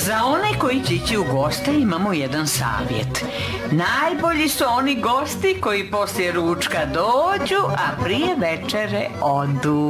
Za one koji će ići u goste imamo jedan savjet. Najbolji su oni gosti koji poslije ručka dođu, a prije večere odu.